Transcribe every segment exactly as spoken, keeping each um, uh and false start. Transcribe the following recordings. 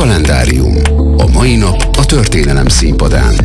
Kalendárium. A mai nap a történelem színpadán.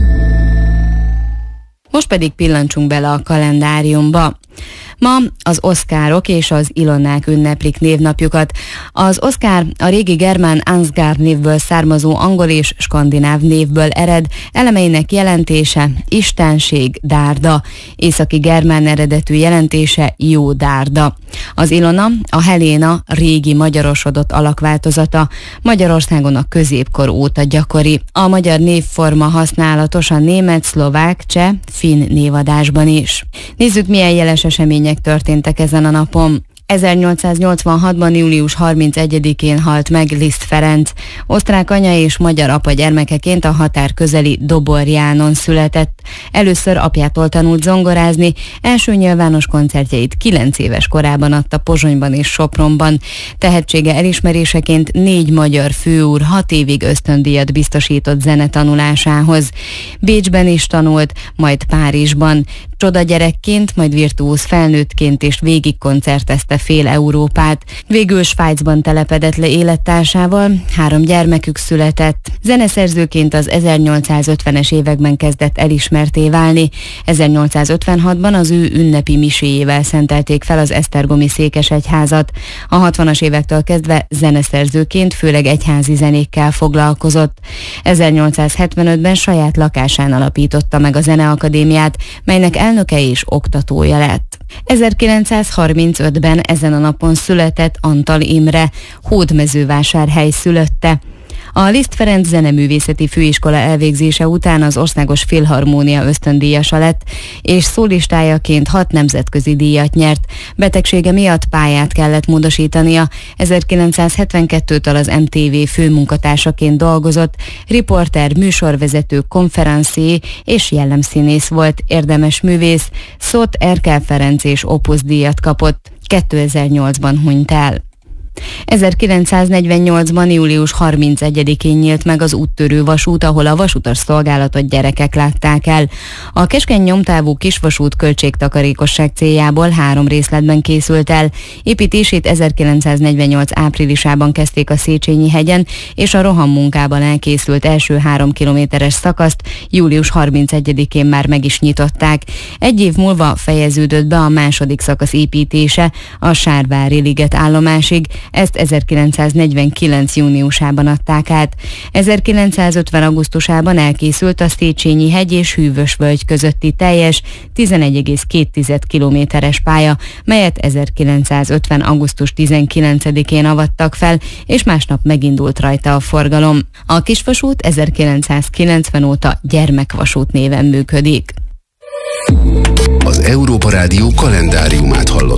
Most pedig pillancsunk bele a kalendáriumba. Ma az Oszkárok és az Ilonák ünneplik névnapjukat. Az Oszkár a régi germán Ansgar névből származó angol és skandináv névből ered, elemeinek jelentése istenség, dárda, északi germán eredetű jelentése jó dárda. Az Ilona a Heléna régi magyarosodott alakváltozata, Magyarországon a középkor óta gyakori. A magyar névforma használatos a német, szlovák, cseh, finn névadásban is. Nézzük, milyen jeles események történtek ezen a napon. ezernyolcszáznyolcvanhatban. július harmincegyedikén halt meg Liszt Ferenc. Osztrák anya és magyar apa gyermekeként a határ közeli Doborjánon született. Először apjától tanult zongorázni, első nyilvános koncertjeit kilenc éves korában adta Pozsonyban és Sopronban. Tehetsége elismeréseként négy magyar főúr hat évig ösztöndíjat biztosított zenetanulásához. Bécsben is tanult, majd Párizsban. Csoda gyerekként, majd virtuóz felnőttként és végig koncertezte fél Európát. Végül Svájcban telepedett le élettársával, három gyermekük született. Zeneszerzőként az ezernyolcszázötvenes években kezdett elismertté válni. ezernyolcszázötvenhatban az ő ünnepi miséjével szentelték fel az esztergomi székesegyházat. A hatvanas évektől kezdve zeneszerzőként főleg egyházi zenékkel foglalkozott. ezernyolcszázhetvenötben saját lakásán alapította meg a Zeneakadémiát, melynek elnöke és oktatója lett. ezerkilencszázharmincötben ezen a napon született Antal Imre, Hódmezővásárhely szülötte. A Liszt Ferenc Zeneművészeti Főiskola elvégzése után az Országos Filharmónia ösztöndíjasa lett, és szólistájaként hat nemzetközi díjat nyert. Betegsége miatt pályát kellett módosítania. ezerkilencszázhetvenkettőtől az em té vé főmunkatársaként dolgozott, riporter, műsorvezető, konferencié és jellemszínész volt, érdemes művész, Szot, Erkel Ferenc és Opus díjat kapott. kétezer-nyolcban hunyt el. ezerkilencszáznegyvennyolcban. július harmincegyedikén nyílt meg az úttörő vasút, ahol a vasutas szolgálatot gyerekek látták el. A keskeny nyomtávú kisvasút költségtakarékosság céljából három részletben készült el. Építését ezerkilencszáznegyvennyolc áprilisában kezdték a Széchenyi hegyen, és a rohammunkában elkészült első három kilométeres szakaszt július harmincegyedikén már meg is nyitották. Egy év múlva fejeződött be a második szakasz építése a Sárvári liget állomásig. Ezt ezerkilencszáznegyvenkilenc júniusában adták át. ezerkilencszázötven augusztusában elkészült a Széchenyi hegy és Hűvösvölgy közötti teljes tizenegy egész két kilométeres pálya, melyet ezerkilencszázötven. augusztus tizenkilencedikén avattak fel, és másnap megindult rajta a forgalom. A kisvasút ezerkilencszázkilencven óta gyermekvasút néven működik. Az Európa Rádió kalendáriumát hallott.